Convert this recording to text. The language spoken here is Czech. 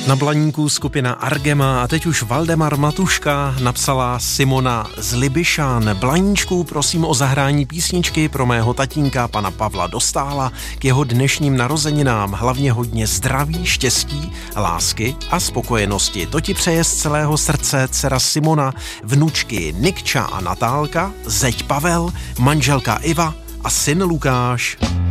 Na Blaníku skupina Argema a teď už Valdemar Matuška napsala Simona z Libyšan. Blaníčku, prosím o zahrání písničky pro mého tatínka pana Pavla Dostála k jeho dnešním narozeninám. Hlavně hodně zdraví, štěstí, lásky a spokojenosti. To ti přeje z celého srdce dcera Simona, vnučky Nikča a Natálka, zeď Pavel, manželka Iva a syn Lukáš.